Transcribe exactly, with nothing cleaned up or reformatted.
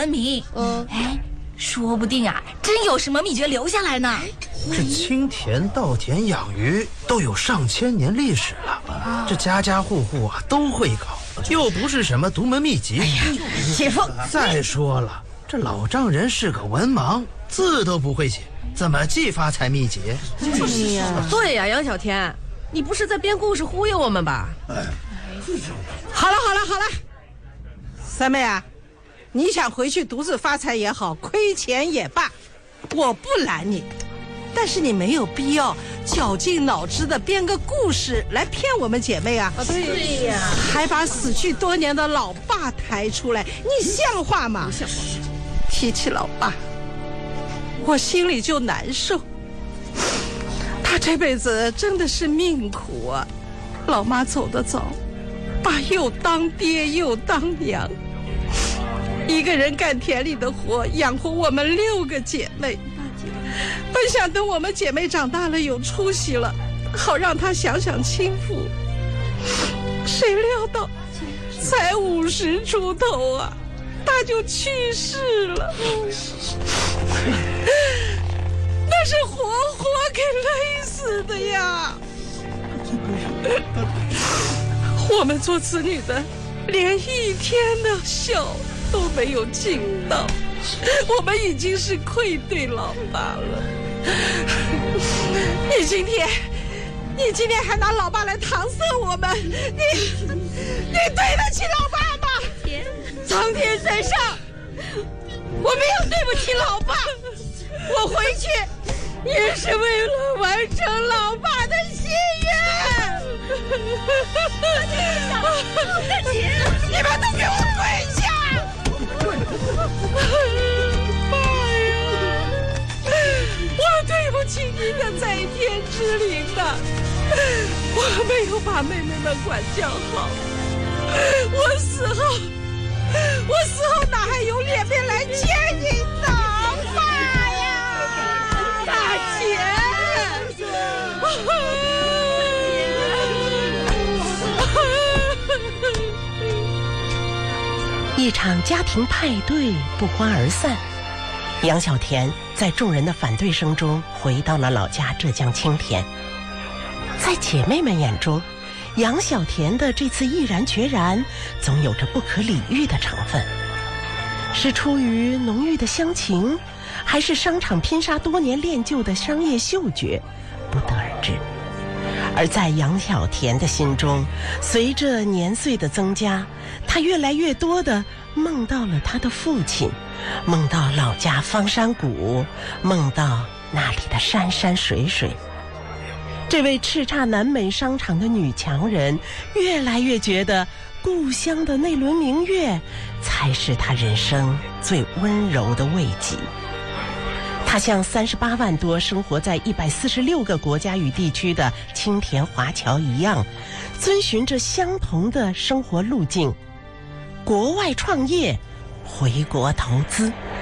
文明。嗯，哎，说不定啊，真有什么秘诀留下来呢。 这青田、稻田养鱼都有上千年历史了，这家家户户啊都会搞，又不是什么独门秘籍。哎呀， 姐夫， 再说了，这老丈人是个文盲，字都不会写，怎么记发财秘籍？ 就是呀，对呀，杨小田，你不是在编故事忽悠我们吧？哎， 好了好了好了，三妹啊，你想回去独自发财也好，亏钱也罢，我不拦你。但是你没有必要绞尽脑汁的编个故事来骗我们姐妹啊！ 啊，对呀， 还把死去多年的老爸抬出来，你像话吗？像话。提起老爸，我心里就难受。他这辈子真的是命苦啊！老妈走得早，爸又当爹又当娘，一个人干田里的活，养活我们六个姐妹。本想等我们姐妹长大了有出息了，好让她享享清福，谁料到才五十出头啊，她就去世了。那是活活给累死的呀！我们做子女的连一天的孝都没有尽到，我们已经是愧对老爸了。你今天，你今天还拿老爸来搪塞我们，你，你对得起老爸吗？苍天在上，我没有对不起老爸，我回去也是为了完成老爸的心愿。你们都给我跪下！爸呀，我对不起你的在天之灵的，我没有把妹妹们管教好，我死后，我死后哪还有脸面来见你呢？爸呀，大姐！ 一场家庭派对不欢而散，杨小田在众人的反对声中回到了老家浙江青田。在姐妹们眼中，杨小田的这次毅然决然总有着不可理喻的成分，是出于浓郁的乡情，还是商场拼杀多年练就的商业嗅觉，不得而知。而在杨小田的心中，随着年岁的增加，他越来越多地梦到了他的父亲，梦到老家方山谷，梦到那里的山山水水。这位叱咤南美商场的女强人，越来越觉得故乡的那轮明月才是她人生最温柔的慰藉。他像三十八万多生活在一百四十六个国家与地区的青田华侨一样，遵循着相同的生活路径：国外创业，回国投资。